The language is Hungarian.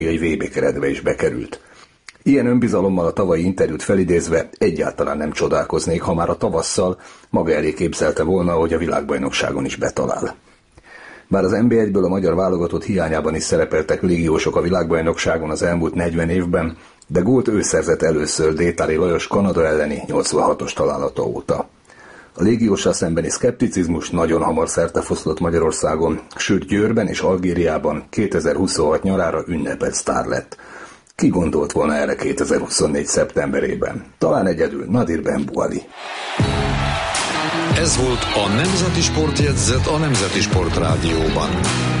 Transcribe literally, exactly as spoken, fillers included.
egy vé bé keretbe is bekerült. Ilyen önbizalommal a tavalyi interjút felidézve egyáltalán nem csodálkoznék, ha már a tavasszal maga elé képzelte volna, hogy a világbajnokságon is betalál. Bár az en bé egyből a magyar válogatott hiányában is szerepeltek légiósok a világbajnokságon az elmúlt negyven évben, de gólt ő szerzett először Détári Lajos Kanada elleni nyolcvanhatos találata óta. A légióssal szembeni szkepticizmus nagyon hamar szertefoszlott Magyarországon, sőt Győrben és Algériában kétezer-huszonhat nyarára ünnepelt sztár lett. Ki gondolt volna erre kétezer-huszonnégy szeptemberében? Talán egyedül Nadir Ben-Buali. Ez volt a Nemzeti Sportjegyzet a Nemzeti Sport Rádióban.